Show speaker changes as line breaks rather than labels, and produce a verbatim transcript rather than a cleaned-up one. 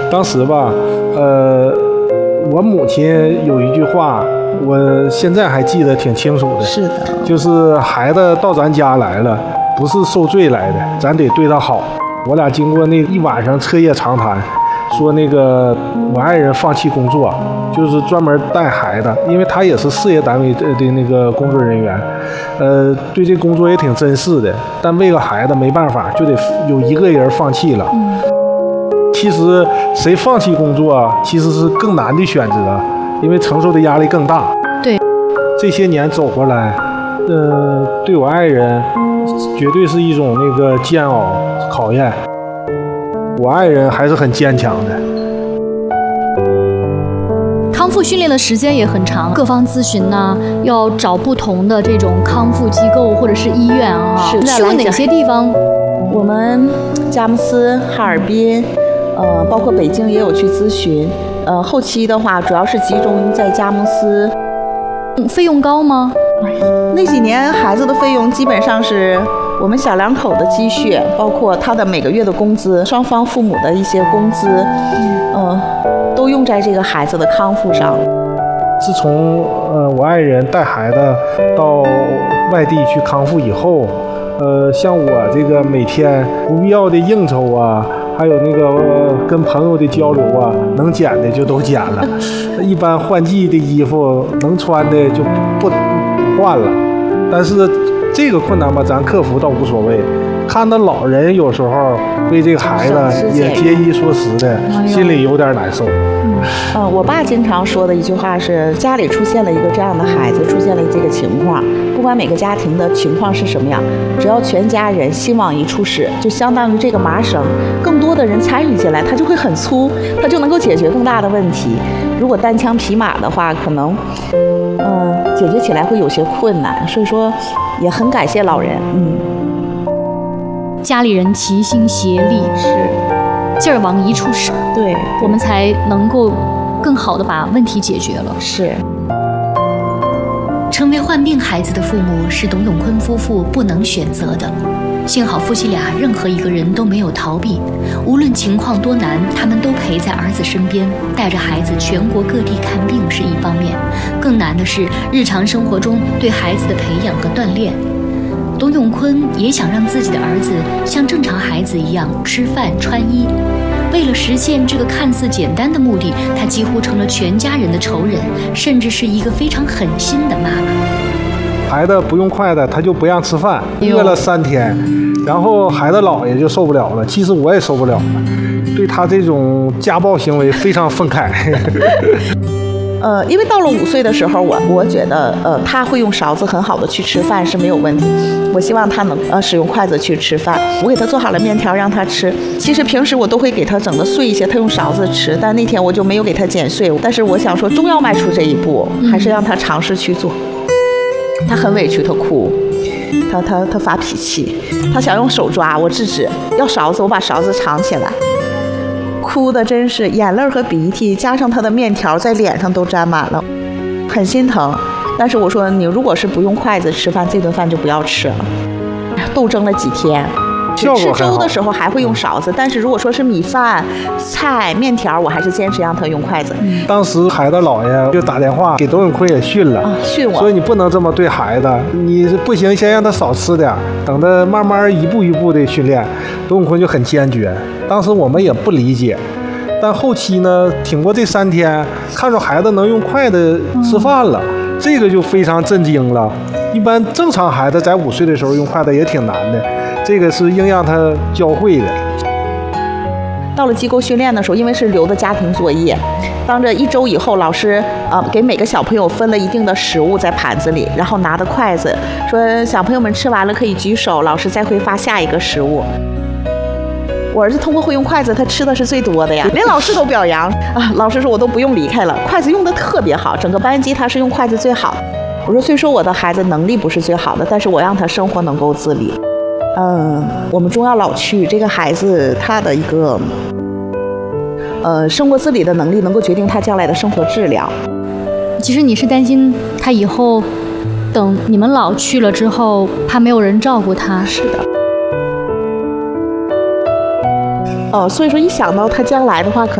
当时吧，呃，我母亲有一句话，我现在还记得挺清楚的。
是的，
就是孩子到咱家来了，不是受罪来的，咱得对他好。我俩经过那一晚上彻夜长谈，说那个我爱人放弃工作，就是专门带孩子，因为他也是事业单位的的那个工作人员，呃，对这工作也挺珍视的，但为了孩子没办法，就得有一个人放弃了。
嗯，
其实谁放弃工作其实是更难的选择，因为承受的压力更大。
对，
这些年走过来，呃，对我爱人绝对是一种那个煎熬考验。我爱人还是很坚强的。
康复训练的时间也很长，各方咨询呢，要找不同的这种康复机构或者是医院啊。
是
去过哪些地方？
我们佳木斯、哈尔滨，呃，包括北京也有去咨询。呃，后期的话，主要是集中在佳木斯。
嗯，费用高吗？
那几年孩子的费用基本上是我们小两口的积蓄，包括他的每个月的工资，双方父母的一些工资，嗯、呃，都用在这个孩子的康复上。
自从呃我爱人带孩子到外地去康复以后，呃，像我这个每天不必要的应酬啊，还有那个、呃、跟朋友的交流啊，能减的就都减了。一般换季的衣服能穿的就不不换了。但是这个困难吧，咱克服倒无所谓。看到老人有时候为这个孩子也节衣缩食的，心里有点难受。
嗯，呃，我爸经常说的一句话是：家里出现了一个这样的孩子，出现了这个情况，不管每个家庭的情况是什么样，只要全家人心往一处使，就相当于这个麻绳，更多的人参与进来，它就会很粗，它就能够解决更大的问题。如果单枪匹马的话，可能，嗯、呃，解决起来会有些困难。所以说，也很感谢老人，嗯。
家里人齐心协力，
是
劲儿往一处使，
对，
我们才能够更好的把问题解决了。
是。
成为患病孩子的父母是董永坤夫妇不能选择的，幸好夫妻俩任何一个人都没有逃避，无论情况多难，他们都陪在儿子身边，带着孩子全国各地看病是一方面，更难的是日常生活中对孩子的培养和锻炼。董永坤也想让自己的儿子像正常孩子一样吃饭穿衣，为了实现这个看似简单的目的，他几乎成了全家人的仇人，甚至是一个非常狠心的妈妈。
孩子不用筷子，他就不让吃饭，饿了三天，然后孩子姥爷就受不了了。其实我也受不了了，对他这种家暴行为非常愤慨。
呃，因为到了五岁的时候，我我觉得，呃，他会用勺子很好的去吃饭是没有问题。我希望他能呃使用筷子去吃饭。我给他做好了面条让他吃。其实平时我都会给他整的碎一些，他用勺子吃。但那天我就没有给他剪碎。但是我想说，终要迈出这一步，还是让他尝试去做。他很委屈，他哭，他他他发脾气，他想用手抓，我制止，要勺子，我把勺子藏起来。哭的真是眼泪和鼻涕，加上他的面条在脸上都沾满了，很心疼。但是我说，你如果是不用筷子吃饭，这顿饭就不要吃了。斗争了几天，吃粥的时候还会用勺子，但是如果说是米饭、菜、面条，我还是坚持让他用筷子。
嗯、当时孩子姥爷就打电话给董永坤也训了，
啊、训我，
所以你不能这么对孩子，你不行，先让他少吃点，等他慢慢一步一步的训练。董永坤就很坚决。当时我们也不理解，但后期呢，挺过这三天，看着孩子能用筷子吃饭了，嗯、这个就非常震惊了。一般正常孩子在五岁的时候用筷子也挺难的，这个是硬让他教会的。
到了机构训练的时候，因为是留的家庭作业，当着一周以后，老师呃给每个小朋友分了一定的食物在盘子里，然后拿着筷子说小朋友们吃完了可以举手，老师再会发下一个食物。我儿子通过会用筷子，他吃的是最多的呀，连老师都表扬啊！老师说我都不用离开了，筷子用的特别好，整个班级他是用筷子最好。我说虽说我的孩子能力不是最好的，但是我让他生活能够自理。嗯，我们终要老去，这个孩子他的一个呃生活自理的能力，能够决定他将来的生活质量。
其实你是担心他以后等你们老去了之后，怕没有人照顾他。
是的。哦，所以说一想到他将来的话，可